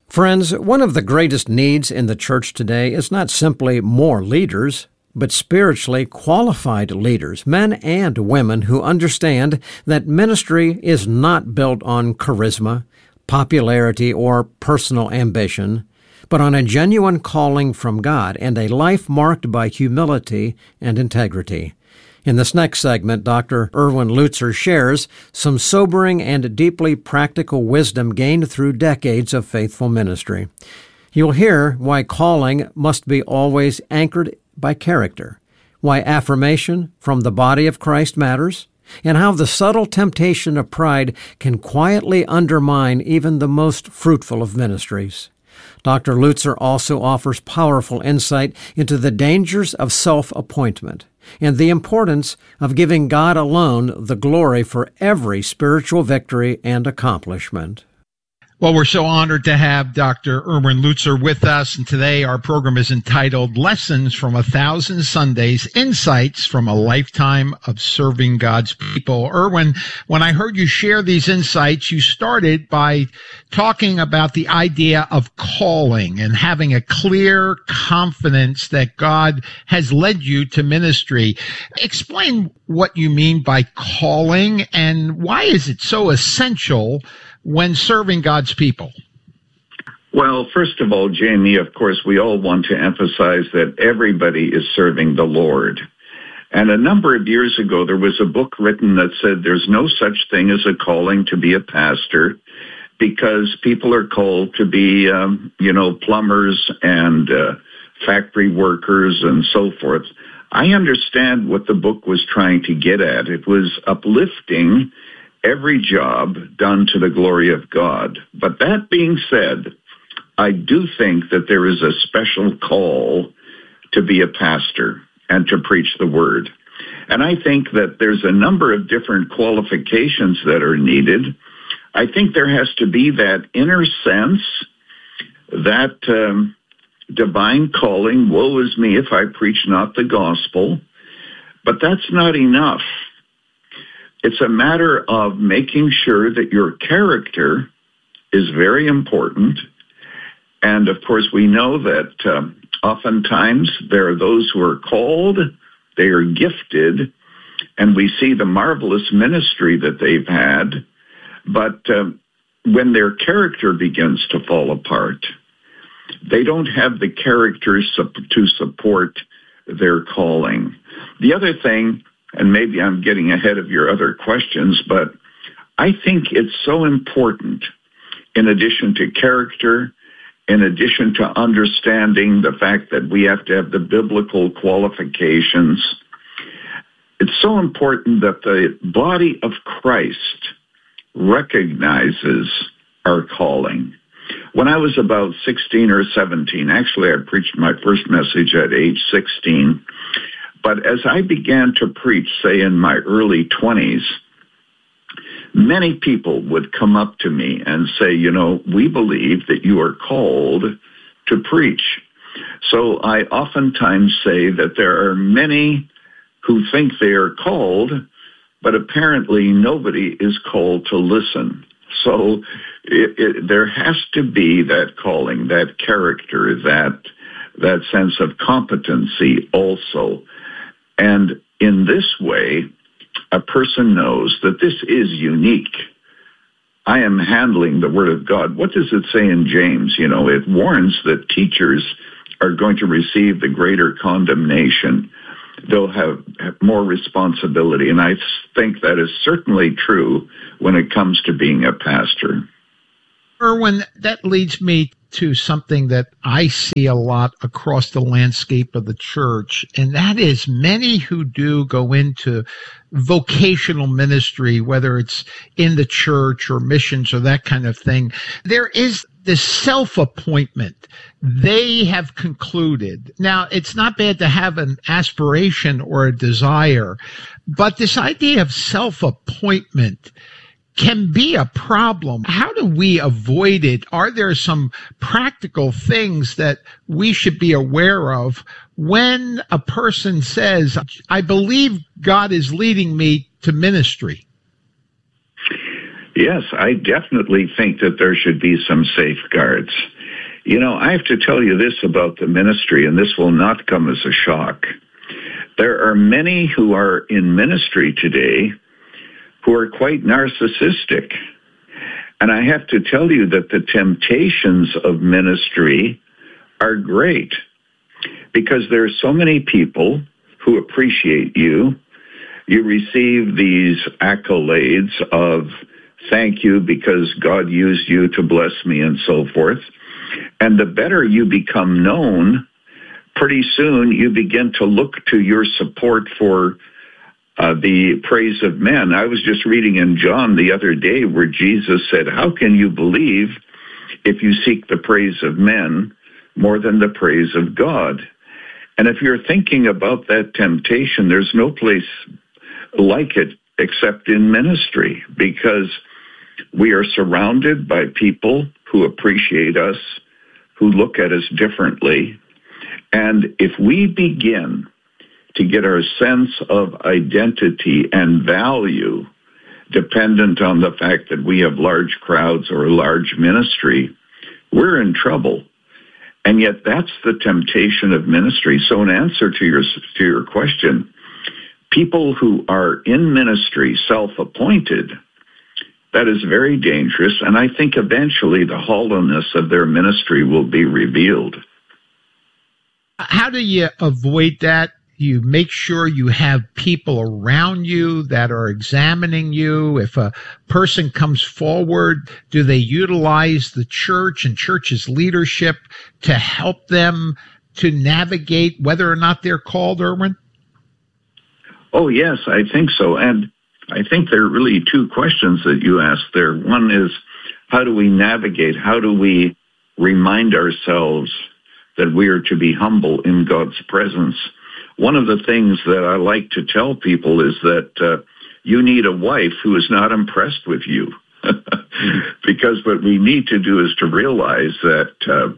Friends, one of the greatest needs in the church today is not simply more leaders, but spiritually qualified leaders, men and women who understand that ministry is not built on charisma, popularity, or personal ambition, but on a genuine calling from God and a life marked by humility and integrity. In this next segment, Dr. Erwin Lutzer shares some sobering and deeply practical wisdom gained through decades of faithful ministry. You'll hear why calling must be always anchored by character, why affirmation from the body of Christ matters, and how the subtle temptation of pride can quietly undermine even the most fruitful of ministries. Dr. Lutzer also offers powerful insight into the dangers of self-appointment and the importance of giving God alone the glory for every spiritual victory and accomplishment. Well, we're so honored to have Dr. Erwin Lutzer with us, and today our program is entitled Lessons from 1,000 Sundays, Insights from a Lifetime of Serving God's People. Erwin, when I heard you share these insights, you started by talking about the idea of calling and having a clear confidence that God has led you to ministry. Explain what you mean by calling and why is it so essential when serving God's people? Well, first of all, Jamie, of course, we all want to emphasize that everybody is serving the Lord. And a number of years ago, there was a book written that said there's no such thing as a calling to be a pastor because people are called to be, plumbers and factory workers and so forth. I understand what the book was trying to get at. It was uplifting every job done to the glory of God. But that being said, I do think that there is a special call to be a pastor and to preach the word. And I think that there's a number of different qualifications that are needed. I think there has to be that inner sense, that divine calling, woe is me if I preach not the gospel. But that's not enough. It's a matter of making sure that your character is very important. And of course, we know that oftentimes there are those who are called, they are gifted, and we see the marvelous ministry that they've had. But when their character begins to fall apart, they don't have the character to support their calling. The other thing, and maybe I'm getting ahead of your other questions, but I think it's so important, in addition to character, in addition to understanding the fact that we have to have the biblical qualifications, it's so important that the body of Christ recognizes our calling. When I was about 16 or 17, actually I preached my first message at age 16, but as I began to preach, say in my early 20s, many people would come up to me and say, we believe that you are called to preach. So I oftentimes say that there are many who think they are called, but apparently nobody is called to listen. So there has to be that calling, that character, that sense of competency also. And in this way, a person knows that this is unique. I am handling the Word of God. What does it say in James? It warns that teachers are going to receive the greater condemnation. They'll have more responsibility. And I think that is certainly true when it comes to being a pastor. Erwin, that leads me to something that I see a lot across the landscape of the church, and that is many who do go into vocational ministry, whether it's in the church or missions or that kind of thing. There is this self-appointment. They have concluded. Now, it's not bad to have an aspiration or a desire, but this idea of self-appointment can be a problem. How do we avoid it? Are there some practical things that we should be aware of when a person says, I believe God is leading me to ministry? Yes, I definitely think that there should be some safeguards. I have to tell you this about the ministry, and this will not come as a shock. There are many who are in ministry today who are quite narcissistic. And I have to tell you that the temptations of ministry are great because there are so many people who appreciate you. You receive these accolades of thank you because God used you to bless me and so forth. And the better you become known, pretty soon you begin to look to your support for the praise of men. I was just reading in John the other day where Jesus said, how can you believe if you seek the praise of men more than the praise of God? And if you're thinking about that temptation, there's no place like it except in ministry, because we are surrounded by people who appreciate us, who look at us differently. And if we begin to get our sense of identity and value dependent on the fact that we have large crowds or a large ministry, we're in trouble. And yet that's the temptation of ministry. So in answer to your question, people who are in ministry, self-appointed, that is very dangerous. And I think eventually the hollowness of their ministry will be revealed. How do you avoid that? You make sure you have people around you that are examining you. If a person comes forward, do they utilize the church and church's leadership to help them to navigate whether or not they're called, Erwin? Oh, yes, I think so. And I think there are really two questions that you asked there. One is, how do we navigate? How do we remind ourselves that we are to be humble in God's presence? One of the things that I like to tell people is that you need a wife who is not impressed with you. Because what we need to do is to realize that,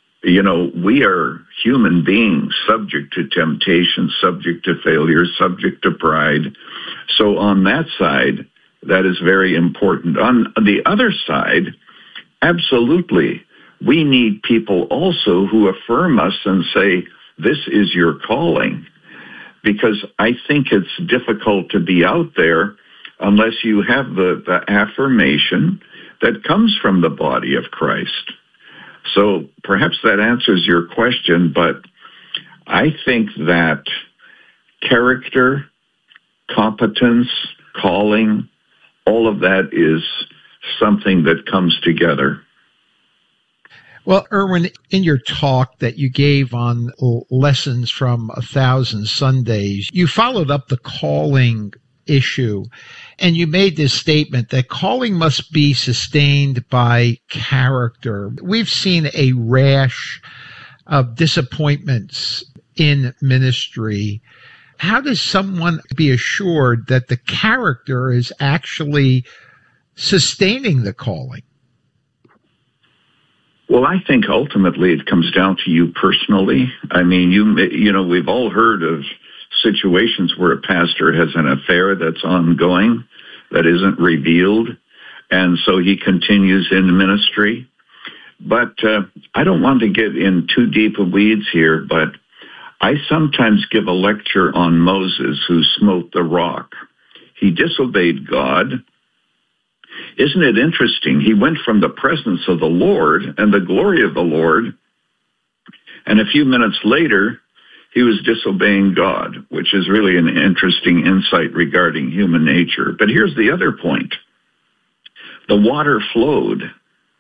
we are human beings subject to temptation, subject to failure, subject to pride. So on that side, that is very important. On the other side, absolutely, we need people also who affirm us and say, this is your calling. Because I think it's difficult to be out there unless you have the affirmation that comes from the body of Christ. So perhaps that answers your question, but I think that character, competence, calling, all of that is something that comes together. Well, Erwin, in your talk that you gave on Lessons from 1,000 Sundays, you followed up the calling issue, and you made this statement that calling must be sustained by character. We've seen a rash of disappointments in ministry. How does someone be assured that the character is actually sustaining the calling? Well, I think ultimately it comes down to you personally. I mean, we've all heard of situations where a pastor has an affair that's ongoing, that isn't revealed, and so he continues in ministry. But I don't want to get in too deep of weeds here, but I sometimes give a lecture on Moses who smote the rock. He disobeyed God. Isn't it interesting? He went from the presence of the Lord and the glory of the Lord, and a few minutes later, he was disobeying God, which is really an interesting insight regarding human nature. But here's the other point. The water flowed.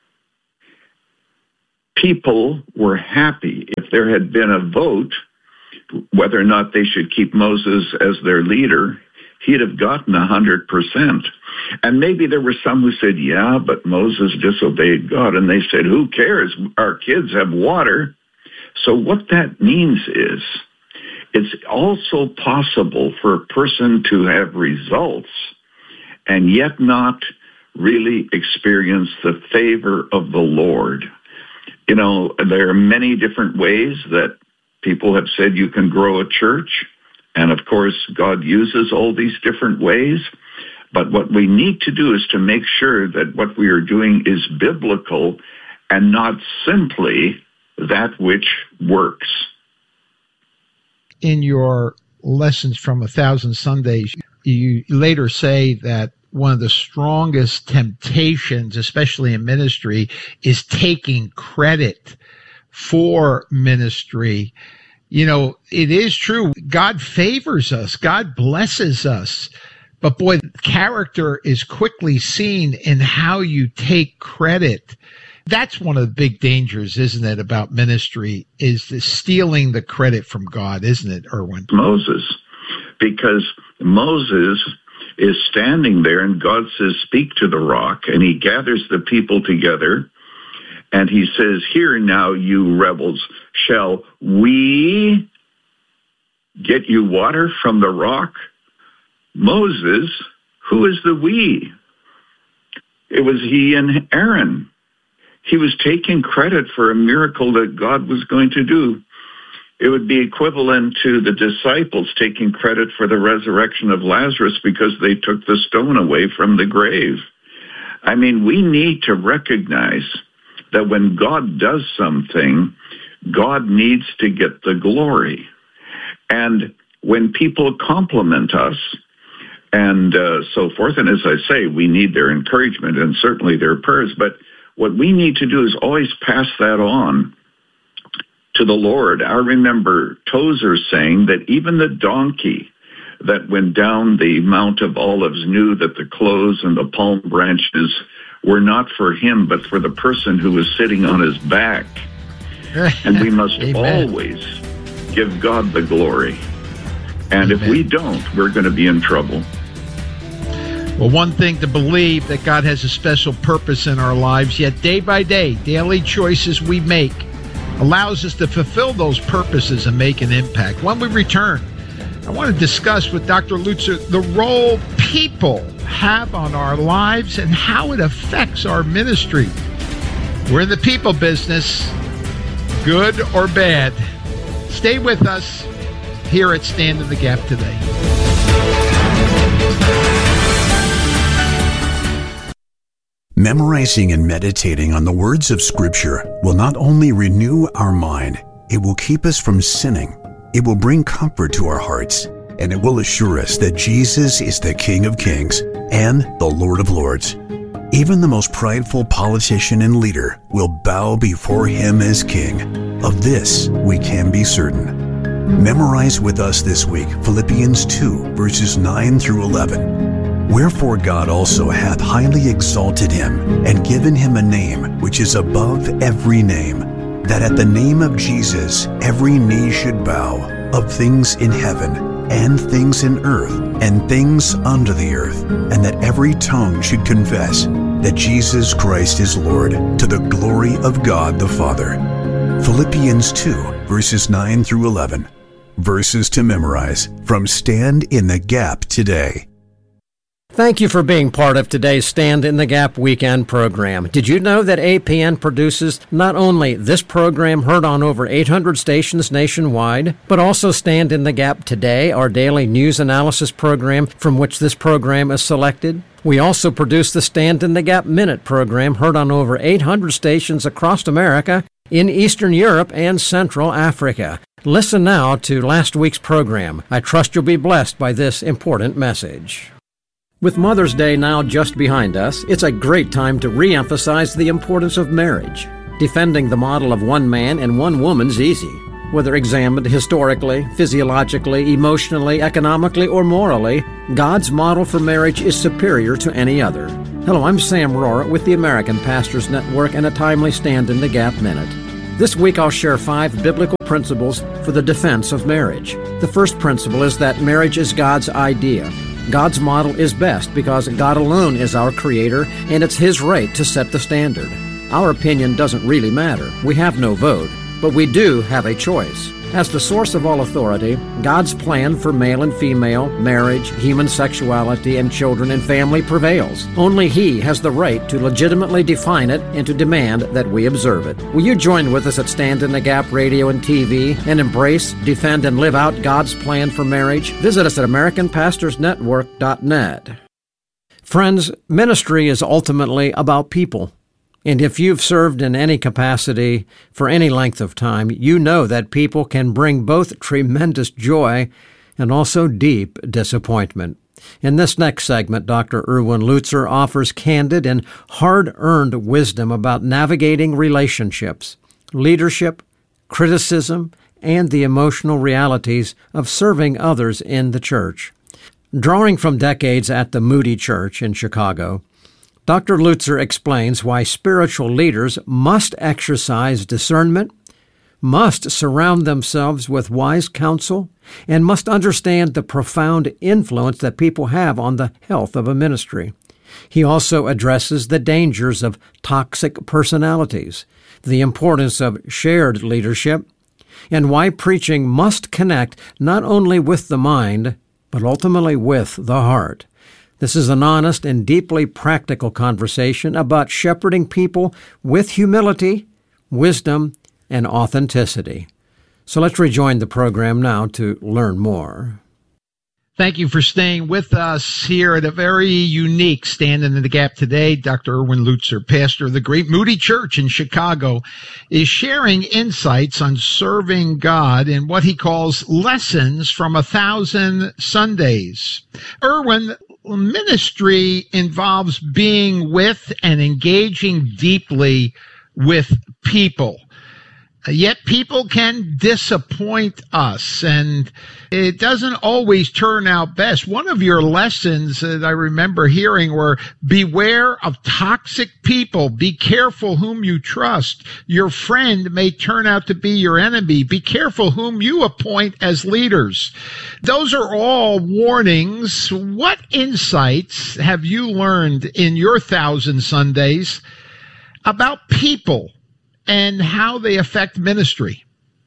People were happy. If there had been a vote whether or not they should keep Moses as their leader, he'd have gotten 100%. And maybe there were some who said, yeah, but Moses disobeyed God. And they said, who cares? Our kids have water. So what that means is it's also possible for a person to have results and yet not really experience the favor of the Lord. There are many different ways that people have said you can grow a church. And of course, God uses all these different ways. But what we need to do is to make sure that what we are doing is biblical and not simply that which works. In your Lessons from 1,000 Sundays, you later say that one of the strongest temptations, especially in ministry, is taking credit for ministry. You know, it is true. God favors us. God blesses us. But boy, character is quickly seen in how you take credit. That's one of the big dangers, isn't it, about ministry, is the stealing the credit from God, isn't it, Erwin? Moses, because Moses is standing there and God says, speak to the rock, and he gathers the people together and he says, here now, you rebels, shall we get you water from the rock? Moses, who is the we? It was he and Aaron. He was taking credit for a miracle that God was going to do. It would be equivalent to the disciples taking credit for the resurrection of Lazarus because they took the stone away from the grave. I mean, we need to recognize that when God does something, God needs to get the glory. And when people compliment us and so forth, and as I say, we need their encouragement and certainly their prayers, but what we need to do is always pass that on to the Lord. I remember Tozer saying that even the donkey that went down the Mount of Olives knew that the clothes and the palm branches were not for him, but for the person who was sitting on his back. And we must always give God the glory. And if we don't, we're going to be in trouble. Well, one thing to believe that God has a special purpose in our lives, yet day by day, daily choices we make allows us to fulfill those purposes and make an impact. When we return, I want to discuss with Dr. Lutzer the role people have on our lives and how it affects our ministry. We're in the people business, good or bad. Stay with us here at Stand in the Gap today. Memorizing and meditating on the words of Scripture will not only renew our mind, it will keep us from sinning. It will bring comfort to our hearts, and it will assure us that Jesus is the King of Kings and the Lord of Lords. Even the most prideful politician and leader will bow before him as King. Of this we can be certain. Memorize with us this week Philippians 2, verses 9 through 11. Wherefore God also hath highly exalted him, and given him a name which is above every name, that at the name of Jesus every knee should bow, of things in heaven, and things in earth, and things under the earth, and that every tongue should confess that Jesus Christ is Lord, to the glory of God the Father. Philippians 2, verses 9 through 11. Verses to memorize from Stand in the Gap today. Thank you for being part of today's Stand in the Gap weekend program. Did you know that APN produces not only this program heard on over 800 stations nationwide, but also Stand in the Gap Today, our daily news analysis program from which this program is selected? We also produce the Stand in the Gap Minute program heard on over 800 stations across America, in Eastern Europe and Central Africa. Listen now to last week's program. I trust you'll be blessed by this important message. With Mother's Day now just behind us, it's a great time to re-emphasize the importance of marriage. Defending the model of one man and one woman's easy. Whether examined historically, physiologically, emotionally, economically, or morally, God's model for marriage is superior to any other. Hello, I'm Sam Rohrer with the American Pastors Network and a timely Stand in the Gap Minute. This week I'll share 5 biblical principles for the defense of marriage. The first principle is that marriage is God's idea. God's model is best because God alone is our creator, and it's His right to set the standard. Our opinion doesn't really matter. We have no vote, but we do have a choice. As the source of all authority, God's plan for male and female, marriage, human sexuality, and children and family prevails. Only He has the right to legitimately define it and to demand that we observe it. Will you join with us at Stand in the Gap Radio and TV and embrace, defend, and live out God's plan for marriage? Visit us at AmericanPastorsNetwork.net. Friends, ministry is ultimately about people. And if you've served in any capacity for any length of time, you know that people can bring both tremendous joy and also deep disappointment. In this next segment, Dr. Erwin Lutzer offers candid and hard-earned wisdom about navigating relationships, leadership, criticism, and the emotional realities of serving others in the church. Drawing from decades at the Moody Church in Chicago, Dr. Lutzer explains why spiritual leaders must exercise discernment, must surround themselves with wise counsel, and must understand the profound influence that people have on the health of a ministry. He also addresses the dangers of toxic personalities, the importance of shared leadership, and why preaching must connect not only with the mind, but ultimately with the heart. This is an honest and deeply practical conversation about shepherding people with humility, wisdom, and authenticity. So let's rejoin the program now to learn more. Thank you for staying with us here at a very unique Stand in the Gap today. Dr. Erwin Lutzer, pastor of the Great Moody Church in Chicago, is sharing insights on serving God in what he calls lessons from 1,000 Sundays. Erwin, ministry involves being with and engaging deeply with people. Yet people can disappoint us, and it doesn't always turn out best. One of your lessons that I remember hearing were, beware of toxic people. Be careful whom you trust. Your friend may turn out to be your enemy. Be careful whom you appoint as leaders. Those are all warnings. What insights have you learned in your 1,000 Sundays about people and how they affect ministry?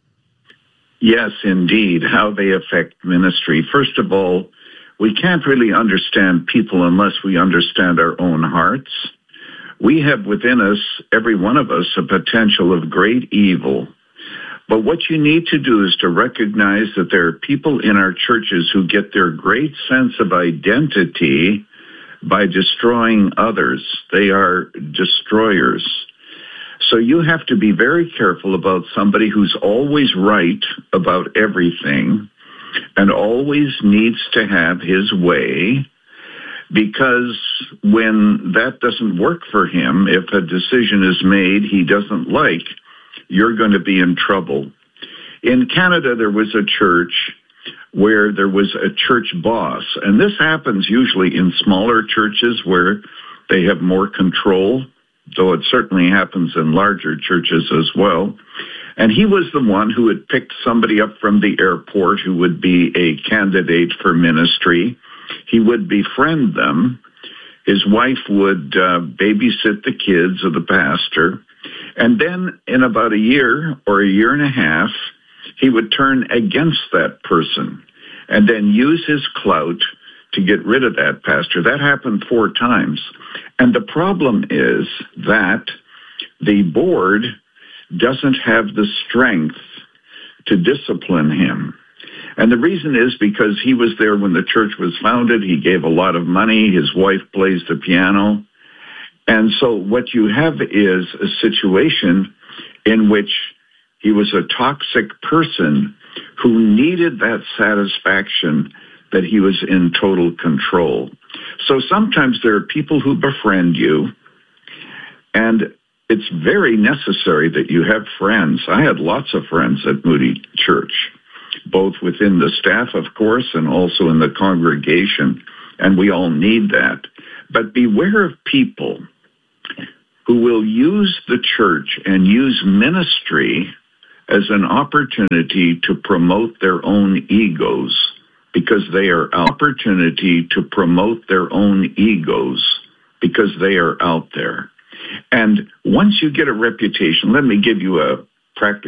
Yes, indeed, how they affect ministry. First of all, we can't really understand people unless we understand our own hearts. We have within us, every one of us, a potential of great evil. But what you need to do is to recognize that there are people in our churches who get their great sense of identity by destroying others. They are destroyers. So you have to be very careful about somebody who's always right about everything and always needs to have his way, because when that doesn't work for him, if a decision is made he doesn't like, you're going to be in trouble. In Canada, there was a church where there was a church boss, and this happens usually in smaller churches where they have more control, though it certainly happens in larger churches as well. And he was the one who had picked somebody up from the airport who would be a candidate for ministry. He would befriend them. His wife would babysit the kids of the pastor. And then in about a year or a year and a half, he would turn against that person and then use his clout to get rid of that pastor. That happened 4 times. And the problem is that the board doesn't have the strength to discipline him. And the reason is because he was there when the church was founded. He gave a lot of money. His wife plays the piano. And so what you have is a situation in which he was a toxic person who needed that satisfaction that he was in total control. So sometimes there are people who befriend you, and it's very necessary that you have friends. I had lots of friends at Moody Church, both within the staff, of course, and also in the congregation, and we all need that. But beware of people who will use the church and use ministry as an opportunity to promote their own egos, because they are opportunity to promote their own egos because they are out there. And once you get a reputation, let me give you a practical